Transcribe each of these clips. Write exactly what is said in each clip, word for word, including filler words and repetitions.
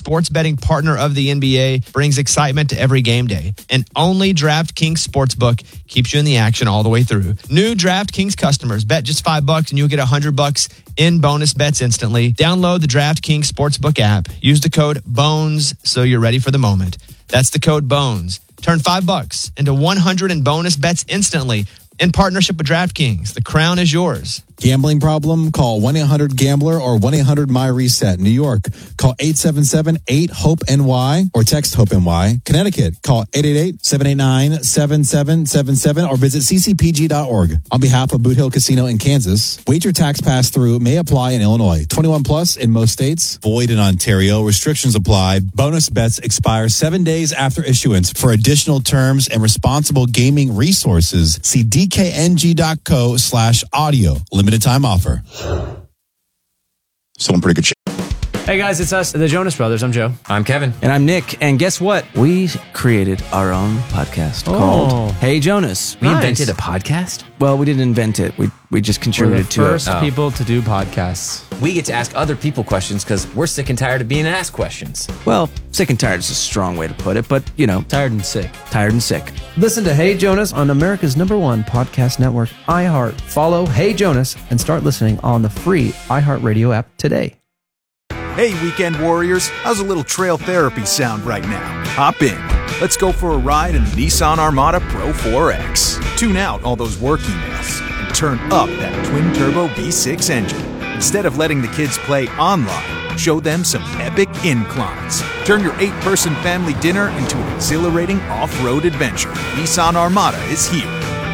sports betting partner of the N B A, brings excitement to every game day. And only DraftKings Sportsbook keeps you in the action all the way through. New DraftKings customers bet just five bucks and you'll get one hundred bucks in bonus bets instantly. Download the DraftKings Sportsbook app. Use the code BONES so you're ready for the moment. That's the code BONES. Turn five bucks into one hundred in bonus bets instantly in partnership with DraftKings. The crown is yours. Gambling problem? Call one eight hundred gambler or one eight hundred my reset. New York, call eight seven seven eight hope N Y or text HOPE-NY. Connecticut, call eight eight eight seven eight nine seven seven seven seven or visit c c p g dot org. On behalf of Boot Hill Casino in Kansas, wager tax pass-through may apply in Illinois. twenty-one plus in most states. Void in Ontario. Restrictions apply. Bonus bets expire seven days after issuance. For additional terms and responsible gaming resources, see d k n g dot co slash audio. Limited time offer. Someone pretty good shit. Hey guys, it's us, the Jonas Brothers. I'm Joe. I'm Kevin. And I'm Nick. And guess what? We created our own podcast Oh. called Hey Jonas. We Nice. invented a podcast? Well, we didn't invent it. We we just We're the contributed to first it. Oh. people to do podcasts. We get to ask other people questions because we're sick and tired of being asked questions. Well, sick and tired is a strong way to put it, but, you know, Tired and sick. tired and sick. Listen to Hey Jonas on America's number one podcast network, iHeart. Follow Hey Jonas and start listening on the free iHeartRadio app today. Hey, weekend warriors, how's a little trail therapy sound right now? Hop in. Let's go for a ride in the Nissan Armada Pro four X. Tune out all those work emails and turn up that twin-turbo V six engine. Instead of letting the kids play online, show them some epic inclines. Turn your eight-person family dinner into an exhilarating off-road adventure. Nissan Armada is here.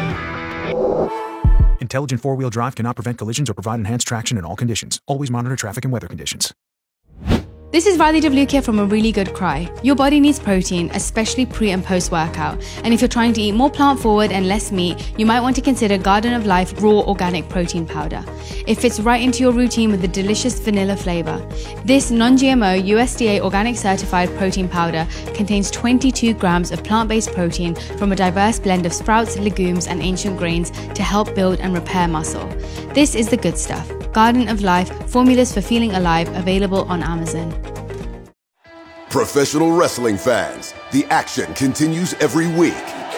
Intelligent four-wheel drive cannot prevent collisions or provide enhanced traction in all conditions. Always monitor traffic and weather conditions. This is Riley Devlukia from A Really Good Cry. Your body needs protein, especially pre and post workout. And if you're trying to eat more plant forward and less meat, you might want to consider Garden of Life Raw Organic Protein Powder. It fits right into your routine with a delicious vanilla flavor. This non-G M O U S D A organic certified protein powder contains twenty-two grams of plant-based protein from a diverse blend of sprouts, legumes, and ancient grains to help build and repair muscle. This is the good stuff. Garden of Life, formulas for feeling alive, available on Amazon. Professional wrestling fans, the action continues every week.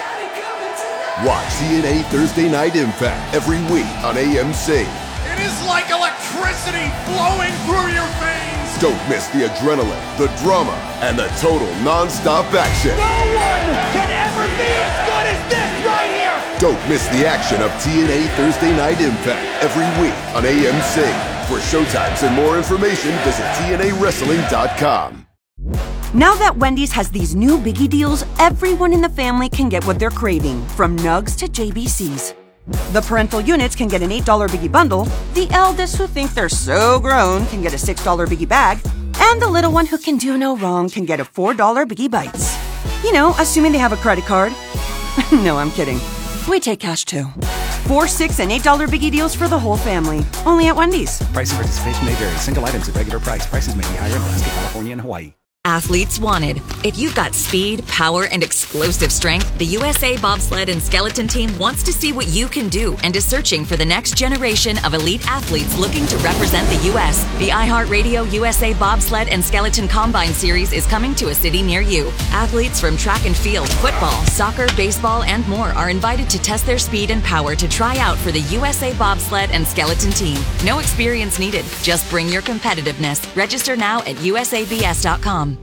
Watch T N A Thursday Night Impact every week on A M C. It is like electricity flowing through your veins. Don't miss the adrenaline, the drama, and the total non-stop action. No one can ever be as good as this right here. Don't miss the action of T N A Thursday Night Impact every week on A M C. For showtimes and more information, visit T N A wrestling dot com. Now that Wendy's has these new biggie deals, everyone in the family can get what they're craving, from nugs to J B Cs. The parental units can get an eight dollar biggie bundle, the eldest who think they're so grown can get a six dollar biggie bag, and the little one who can do no wrong can get a four dollar biggie bites. You know, assuming they have a credit card. No, I'm kidding. We take cash too. Four, six, and eight dollar biggie deals for the whole family. Only at Wendy's. Price and participation may vary. Single items at regular price. Prices may be higher in Alaska, California, and Hawaii. Athletes wanted. If you've got speed, power, and explosive strength, the U S A Bobsled and Skeleton Team wants to see what you can do and is searching for the next generation of elite athletes looking to represent the U S. The iHeartRadio U S A Bobsled and Skeleton Combine Series is coming to a city near you. Athletes from track and field, football, soccer, baseball, and more are invited to test their speed and power to try out for the U S A Bobsled and Skeleton Team. No experience needed. Just bring your competitiveness. Register now at U S A B S dot com.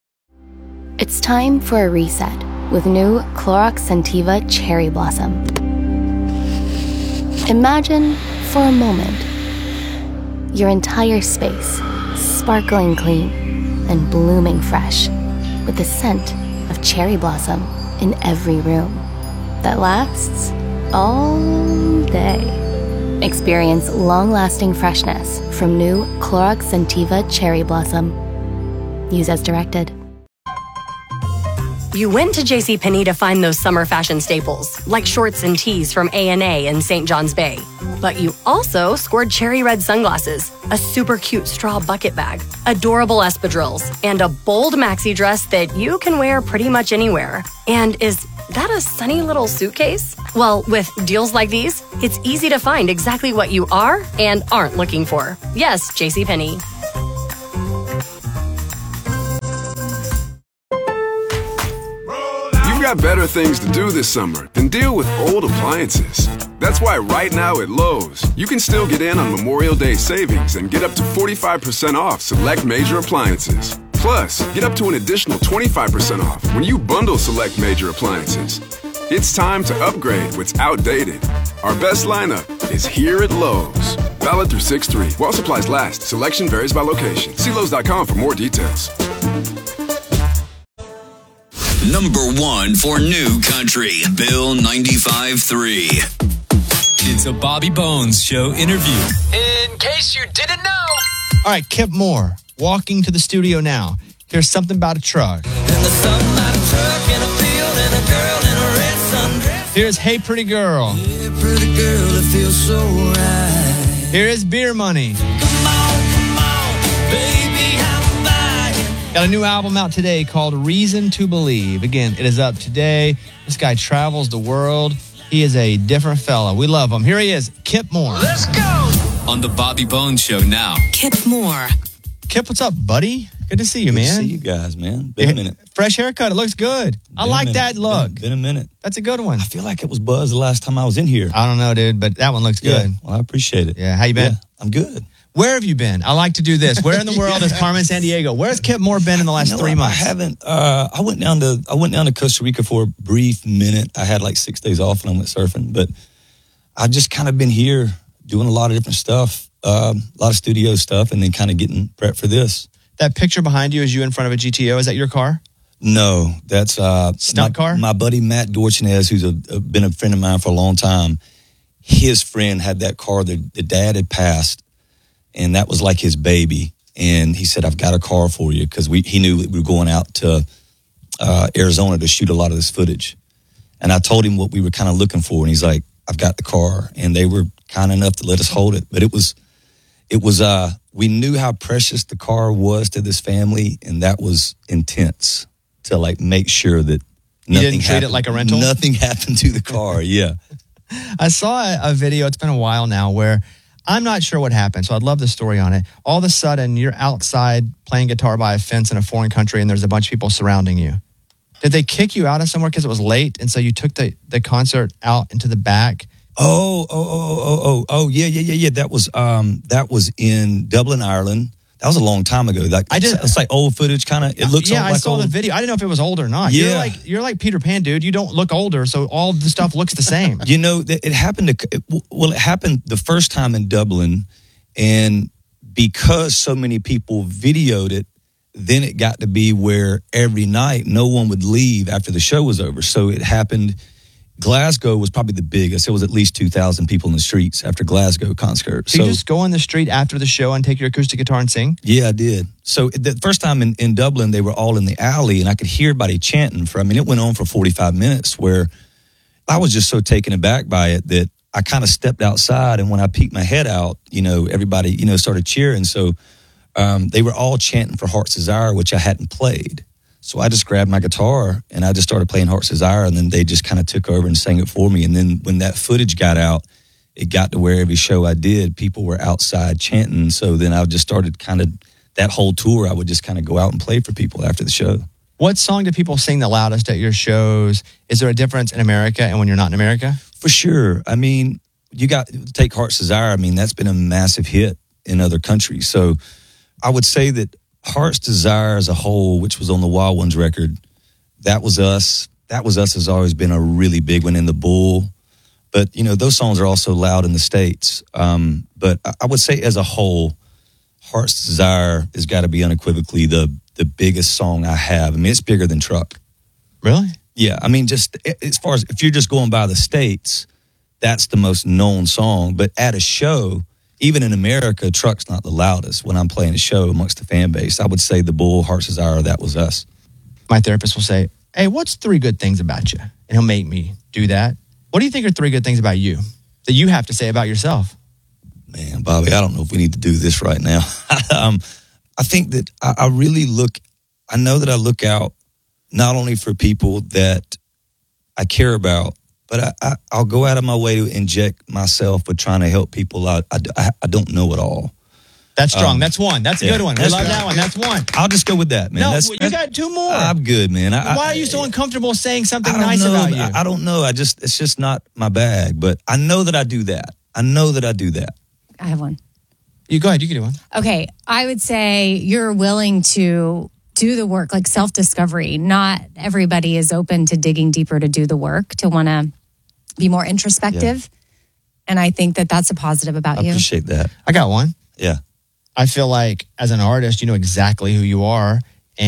It's time for a reset with new Clorox Scentiva Cherry Blossom. Imagine, for a moment, your entire space sparkling clean and blooming fresh with the scent of cherry blossom in every room that lasts all day. Experience long-lasting freshness from new Clorox Scentiva Cherry Blossom. Use as directed. You went to JCPenney to find those summer fashion staples, like shorts and tees from A and A in Saint John's Bay. But you also scored cherry red sunglasses, a super cute straw bucket bag, adorable espadrilles, and a bold maxi dress that you can wear pretty much anywhere. And is that a sunny little suitcase? Well, with deals like these, it's easy to find exactly what you are and aren't looking for. Yes, JCPenney. got better things to do this summer than deal with old appliances. That's why right now at Lowe's, you can still get in on Memorial Day savings and get up to forty-five percent off select major appliances. Plus, get up to an additional twenty-five percent off when you bundle select major appliances. It's time to upgrade what's outdated. Our best lineup is here at Lowe's. Valid through six three. While supplies last, selection varies by location. See Lowe's dot com for more details. Number one for New Country, Bill ninety-five three. It's a Bobby Bones Show interview. In case you didn't know. All right, Kip Moore, walking to the studio now. Here's something about a truck. Here's Hey Pretty Girl. Hey, pretty girl, it feels so right. Here is Beer Money. Come on, come on, baby, I'm buying. Got a new album out today called Reason to Believe. Again, it is up today. This guy travels the world. He is a different fella. We love him. Here he is, Kip Moore. Let's go! On the Bobby Bones Show now. Kip Moore. Kip, what's up, buddy? Good to see you, Good man. to see you guys, man. Been a minute. Fresh haircut. It looks good. I Been a like minute. that look. Been, been a minute. That's a good one. I feel like it was Buzz the last time I was in here. I don't know, dude, but that one looks Yeah. good. Well, I appreciate it. Yeah, how you been? Yeah, I'm good. Where have you been? I like to do this. Where in the world is Carmen Sandiego? Where's Kip Moore been in the last You know, three I- months? I haven't. Uh, I went down to I went down to Costa Rica for a brief minute. I had like six days off and I went surfing, but I've just kind of been here doing a lot of different stuff, um, a lot of studio stuff, and then kind of getting prepped for this. That picture behind you is you in front of a G T O. Is that your car? No, that's uh, Stunt my, car? My buddy Matt Dorchinez, who's a, a, been a friend of mine for a long time. His friend had that car. The, the dad had passed, and that was like his baby. And he said, "I've got a car for you," because we he knew we were going out to uh, Arizona to shoot a lot of this footage. And I told him what we were kind of looking for, and he's like, "I've got the car." And they were kind enough to let us hold it, but it was it was uh, we knew how precious the car was to this family, and that was intense to like make sure that You nothing didn't treat it happened- like a rental? Nothing happened to the car. Yeah. I saw a, a video, it's been a while now, where I'm not sure what happened, so I'd love the story on it. All of a sudden, you're outside playing guitar by a fence in a foreign country, and there's a bunch of people surrounding you. Did they kick you out of somewhere because it was late, and so you took the, the concert out into the back? Oh, oh, oh, oh, oh, oh, yeah, yeah, yeah, yeah. That was um, that was in Dublin, Ireland. That was a long time ago. Like I did. It's like old footage, kind of. It looks. Yeah, like I saw old. the video. I didn't know if it was old or not. Yeah. You're like you're like Peter Pan, dude. You don't look older, so all the stuff looks the same. You know, it it happened to, it- well, it happened the first time in Dublin, and because so many people videoed it, then it got to be where every night no one would leave after the show was over. So it happened. Glasgow was probably the biggest. It was at least two thousand people in the streets after Glasgow concert. So, you just go on the street after the show and take your acoustic guitar and sing? Yeah, I did. So the first time in, in Dublin, they were all in the alley, and I could hear everybody chanting for, I mean, it went on for forty-five minutes where I was just so taken aback by it that I kind of stepped outside, and when I peeked my head out, you know, everybody, you know, started cheering. So um, they were all chanting for Heart's Desire, which I hadn't played. So I just grabbed my guitar and I just started playing Heart's Desire, and then they just kind of took over and sang it for me. And then when that footage got out, it got to where every show I did, people were outside chanting. So then I just started kind of, that whole tour, I would just kind of go out and play for people after the show. What song do people sing the loudest at your shows? Is there a difference in America and when you're not in America? For sure. I mean, you got to take Heart's Desire. I mean, that's been a massive hit in other countries. So I would say that Heart's Desire as a whole, which was on the Wild Ones record, that was us. That was us has always been a really big one in the Bull. But, you know, those songs are also loud in the States. Um, but I, I would say as a whole, Heart's Desire has got to be unequivocally the the biggest song I have. I mean, it's bigger than Truck. Really? Yeah. I mean, just as far as if you're just going by the States, that's the most known song. But at a show, even in America, Truck's not the loudest. When I'm playing a show amongst the fan base, I would say the Bull, Heart's Desire, that was us. My therapist will say, hey, what's three good things about you? And he'll make me do that. What do you think are three good things about you that you have to say about yourself? Man, Bobby, I don't know if we need to do this right now. um, I think that I, I really look, I know that I look out not only for people that I care about, but I, I, I'll go out of my way to inject myself with trying to help people out. I, I, I don't know it all. That's strong. Um, that's one. That's a yeah, good one. We that's love good. that one. That's one. I'll just go with that, man. No, that's, you that's, got two more. I'm good, man. I, Why I, are you so uncomfortable saying something I don't nice know, about you? I, I don't know. I just it's just not my bag. But I know that I do that. I know that I do that. I have one. You go ahead. You can do one. Okay. I would say you're willing to do the work, like self-discovery. Not everybody is open to digging deeper to do the work, to want to be more introspective. Yeah. And I think that that's a positive about I you. I appreciate that. I got one. Yeah. I feel like as an artist, you know exactly who you are.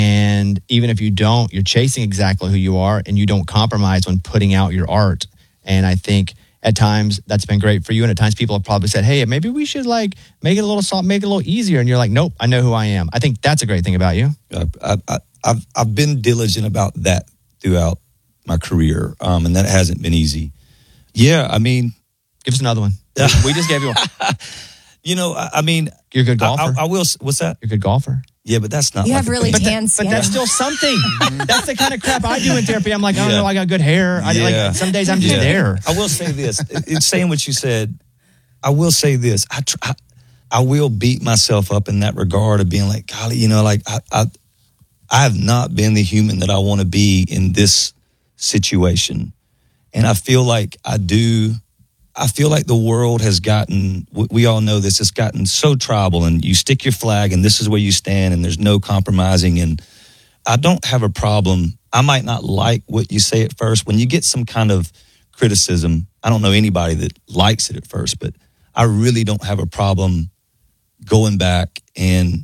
And even if you don't, you're chasing exactly who you are, and you don't compromise when putting out your art. And I think at times that's been great for you. And at times people have probably said, hey, maybe we should like make it a little soft, make it a little easier. And you're like, nope, I know who I am. I think that's a great thing about you. I, I, I've, I've been diligent about that throughout my career. Um, and that hasn't been easy. Yeah. I mean, give us another one. We just gave you one. You know, I, I mean, you're a good golfer. I, I, I will. What's that? You're a good golfer. Yeah, but that's not. You like have really thing. tan but skin. But that's still something. That's the kind of crap I do in therapy. I'm like, I don't Yeah. know, I got good hair. I, Yeah. like, some days I'm just Yeah. there. I will say this. In saying what you said, I will say this. I, try, I I will beat myself up in that regard of being like, golly, you know, like I I, I have not been the human that I want to be in this situation, and I feel like I do. I feel like the world has gotten, we all know this, it's gotten so tribal, and you stick your flag and this is where you stand and there's no compromising. And I don't have a problem. I might not like what you say at first. When you get some kind of criticism, I don't know anybody that likes it at first, but I really don't have a problem going back and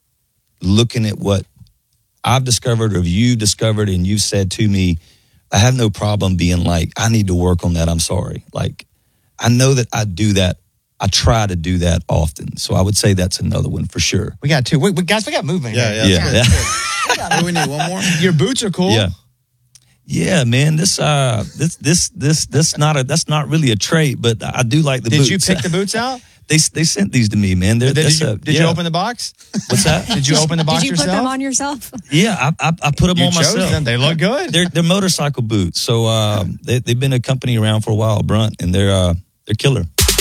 looking at what I've discovered or you've discovered and you've said to me. I have no problem being like, I need to work on that. I'm sorry. Like, I know that I do that. I try to do that often. So I would say that's another one for sure. We got two. Wait, wait, guys, we got movement. Yeah, here. yeah. yeah. Do we need one more? Your boots are cool. Yeah. Yeah, man. This uh this this this this not a that's not really a trait, but I do like the Did boots. you pick the boots out? They they sent these to me, man. They're, Did, that's you, a- did yeah. you open the box? What's that? Did you open the box Did you yourself? put them on yourself? Yeah, I I, I put them You on chose myself. them. They look good. They're they're motorcycle boots. So um they they've been a company around for a while, Brunt, and they're uh they're killer.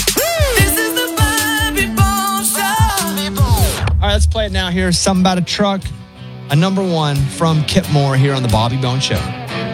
All right, let's play it now. Here's Something About a Truck, a number one from Kip Moore here on the Bobby Bone Show.